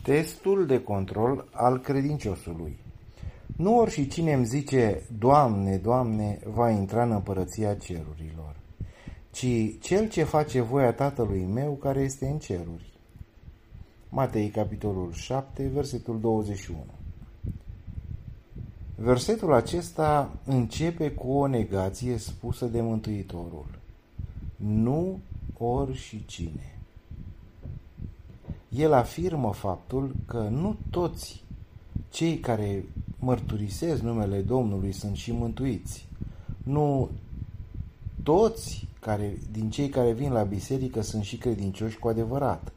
Testul de control al credinciosului. Nu oricine îmi zice, Doamne, Doamne, va intra în împărăția cerurilor, ci cel ce face voia Tatălui meu care este în ceruri. Matei, capitolul 7, versetul 21. Versetul acesta începe cu o negație spusă de Mântuitorul. Nu oricine. El afirmă faptul că nu toți cei care mărturisesc numele Domnului sunt și mântuiți. Nu toți din cei care vin la biserică sunt și credincioși cu adevărat.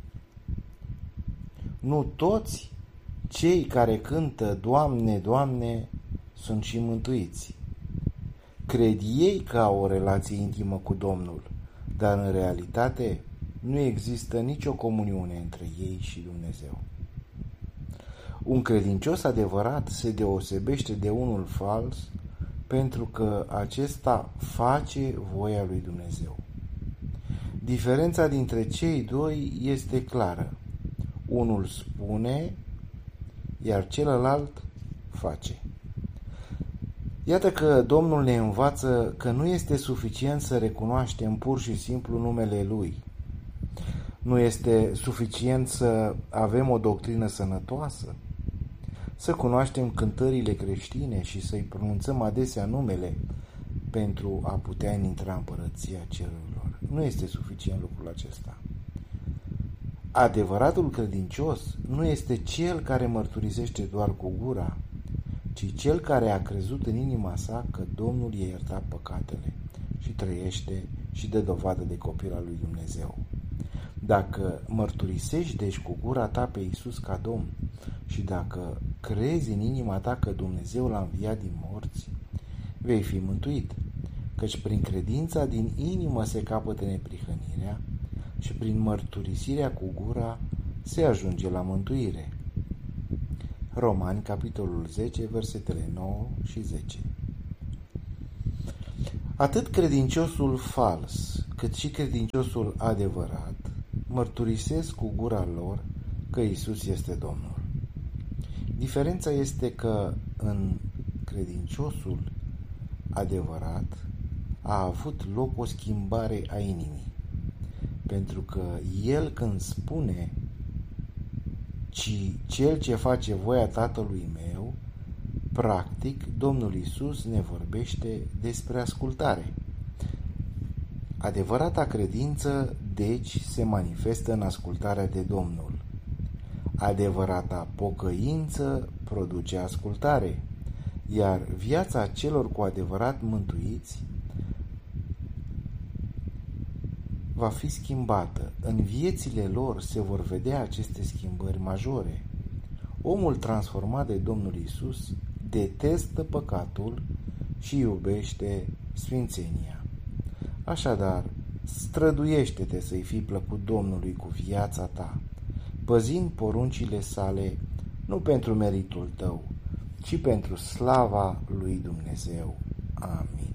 Nu toți cei care cântă Doamne, Doamne sunt și mântuiți. Cred ei că au o relație intimă cu Domnul, dar în realitate nu există nicio comuniune între ei și Dumnezeu. Un credincios adevărat se deosebește de unul fals pentru că acesta face voia lui Dumnezeu. Diferența dintre cei doi este clară. Unul spune, iar celălalt face. Iată că Domnul ne învață că nu este suficient să recunoaștem pur și simplu numele Lui. Nu este suficient să avem o doctrină sănătoasă, să cunoaștem cântările creștine și să-i pronunțăm adesea numele pentru a putea intra în împărăția cerurilor. Nu este suficient lucrul acesta. Adevăratul credincios nu este cel care mărturisește doar cu gura, ci cel care a crezut în inima sa că Domnul i-a iertat păcatele și trăiește și dă dovadă de copil al lui Dumnezeu. Dacă mărturisești deci cu gura ta pe Iisus ca Domn și dacă crezi în inima ta că Dumnezeu l-a înviat din morți, vei fi mântuit, căci prin credința din inimă se capătă neprihănirea și prin mărturisirea cu gura se ajunge la mântuire. Romani, capitolul 10, versetele 9 și 10. Atât credinciosul fals, cât și credinciosul adevărat mărturisesc cu gura lor că Iisus este Domnul. Diferența este că în credinciosul adevărat a avut loc o schimbare a inimii, pentru că el când spune ci cel ce face voia Tatălui meu, practic Domnul Iisus ne vorbește despre ascultare. Adevărata credință, deci, se manifestă în ascultarea de Domnul. Adevărata pocăință produce ascultare, iar viața celor cu adevărat mântuiți va fi schimbată. În viețile lor se vor vedea aceste schimbări majore. Omul transformat de Domnul Iisus detestă păcatul și iubește sfințenia. Așadar, străduiește-te să-i fii plăcut Domnului cu viața ta, păzind poruncile sale nu pentru meritul tău, ci pentru slava lui Dumnezeu. Amin.